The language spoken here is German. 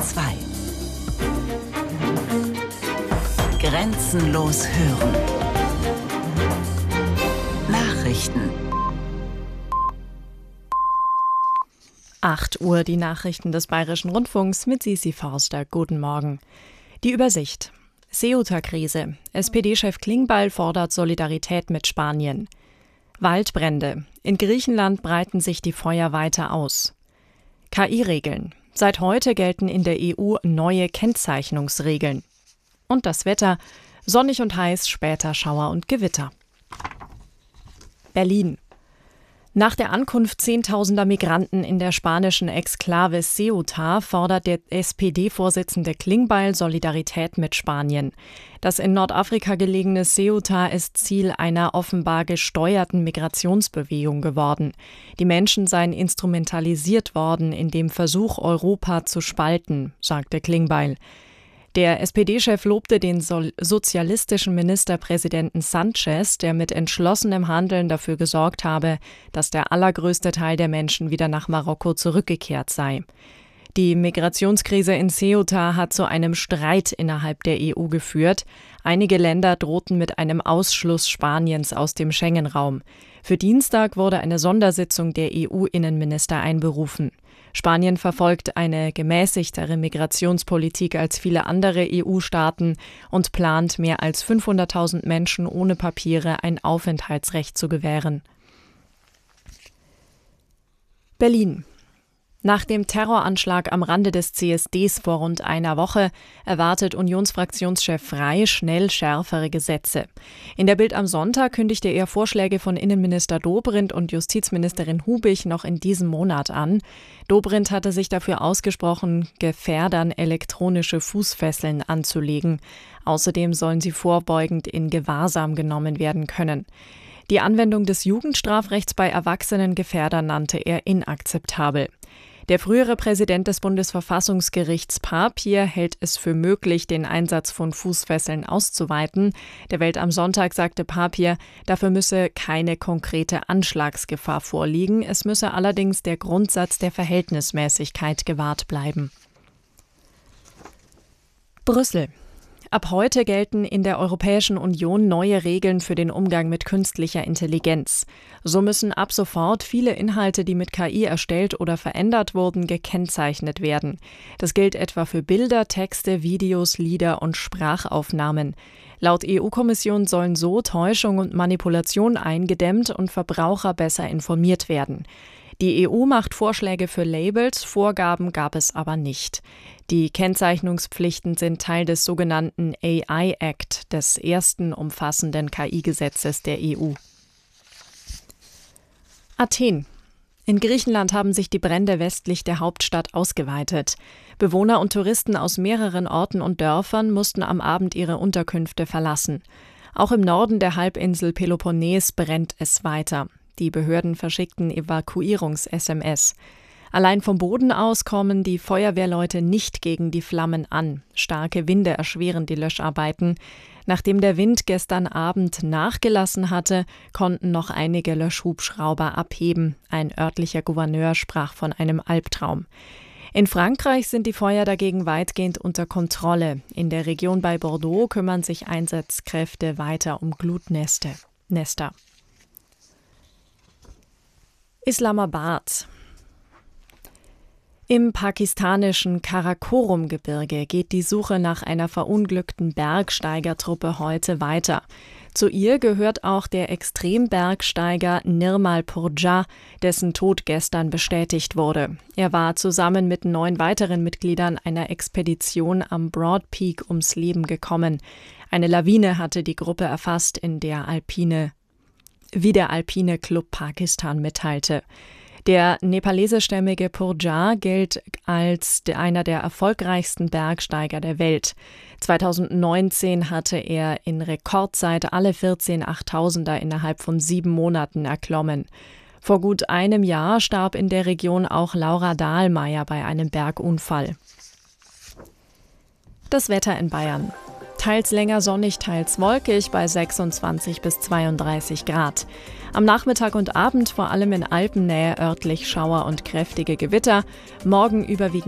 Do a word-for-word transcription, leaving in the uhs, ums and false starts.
zwei. Grenzenlos hören. Nachrichten. acht Uhr, die Nachrichten des Bayerischen Rundfunks mit Sisi Forster. Guten Morgen. Die Übersicht. Ceuta-Krise. S P D-Chef Klingbeil fordert Solidarität mit Spanien. Waldbrände. In Griechenland breiten sich die Feuer weiter aus. K I-Regeln. Seit heute gelten in der E U neue Kennzeichnungsregeln. Und das Wetter. Sonnig und heiß, später Schauer und Gewitter. Berlin. Nach der Ankunft zehntausender Migranten in der spanischen Exklave Ceuta fordert der S P D-Vorsitzende Klingbeil Solidarität mit Spanien. Das in Nordafrika gelegene Ceuta ist Ziel einer offenbar gesteuerten Migrationsbewegung geworden. Die Menschen seien instrumentalisiert worden in dem Versuch, Europa zu spalten, sagte Klingbeil. Der S P D-Chef lobte den so- sozialistischen Ministerpräsidenten Sanchez, der mit entschlossenem Handeln dafür gesorgt habe, dass der allergrößte Teil der Menschen wieder nach Marokko zurückgekehrt sei. Die Migrationskrise in Ceuta hat zu einem Streit innerhalb der E U geführt. Einige Länder drohten mit einem Ausschluss Spaniens aus dem Schengen-Raum. Für Dienstag wurde eine Sondersitzung der E U-Innenminister einberufen. Spanien verfolgt eine gemäßigtere Migrationspolitik als viele andere E U-Staaten und plant, mehr als fünfhunderttausend Menschen ohne Papiere ein Aufenthaltsrecht zu gewähren. Berlin. Nach dem Terroranschlag am Rande des C S Ds vor rund einer Woche erwartet Unionsfraktionschef Frey schnell schärfere Gesetze. In der Bild am Sonntag kündigte er Vorschläge von Innenminister Dobrindt und Justizministerin Hubig noch in diesem Monat an. Dobrindt hatte sich dafür ausgesprochen, Gefährdern elektronische Fußfesseln anzulegen. Außerdem sollen sie vorbeugend in Gewahrsam genommen werden können. Die Anwendung des Jugendstrafrechts bei erwachsenen Gefährdern nannte er inakzeptabel. Der frühere Präsident des Bundesverfassungsgerichts Papier hält es für möglich, den Einsatz von Fußfesseln auszuweiten. Der Welt am Sonntag sagte Papier, dafür müsse keine konkrete Anschlagsgefahr vorliegen. Es müsse allerdings der Grundsatz der Verhältnismäßigkeit gewahrt bleiben. Brüssel. Ab heute gelten in der Europäischen Union neue Regeln für den Umgang mit künstlicher Intelligenz. So müssen ab sofort viele Inhalte, die mit K I erstellt oder verändert wurden, gekennzeichnet werden. Das gilt etwa für Bilder, Texte, Videos, Lieder und Sprachaufnahmen. Laut E U-Kommission sollen so Täuschung und Manipulation eingedämmt und Verbraucher besser informiert werden. Die E U macht Vorschläge für Labels, Vorgaben gab es aber nicht. Die Kennzeichnungspflichten sind Teil des sogenannten A I-Act, des ersten umfassenden K I-Gesetzes der E U. Athen. In Griechenland haben sich die Brände westlich der Hauptstadt ausgeweitet. Bewohner und Touristen aus mehreren Orten und Dörfern mussten am Abend ihre Unterkünfte verlassen. Auch im Norden der Halbinsel Peloponnes brennt es weiter. Die Behörden verschickten Evakuierungs-S M S. Allein vom Boden aus kommen die Feuerwehrleute nicht gegen die Flammen an. Starke Winde erschweren die Löscharbeiten. Nachdem der Wind gestern Abend nachgelassen hatte, konnten noch einige Löschhubschrauber abheben. Ein örtlicher Gouverneur sprach von einem Albtraum. In Frankreich sind die Feuer dagegen weitgehend unter Kontrolle. In der Region bei Bordeaux kümmern sich Einsatzkräfte weiter um Glutnester. Nester. Islamabad. Im pakistanischen Karakorum-Gebirge geht die Suche nach einer verunglückten Bergsteigertruppe heute weiter. Zu ihr gehört auch der Extrembergsteiger Nirmal Purja, dessen Tod gestern bestätigt wurde. Er war zusammen mit neun weiteren Mitgliedern einer Expedition am Broad Peak ums Leben gekommen. Eine Lawine hatte die Gruppe erfasst, in der Alpine, wie der Alpine Club Pakistan mitteilte. Der nepalesischstämmige Purja gilt als einer der erfolgreichsten Bergsteiger der Welt. zweitausendneunzehn hatte er in Rekordzeit alle vierzehn Achttausender innerhalb von sieben Monaten erklommen. Vor gut einem Jahr starb in der Region auch Laura Dahlmeier bei einem Bergunfall. Das Wetter in Bayern. Teils länger sonnig, teils wolkig bei sechsundzwanzig bis zweiunddreißig Grad. Am Nachmittag und Abend vor allem in Alpennähe örtlich Schauer und kräftige Gewitter. Morgen überwiegend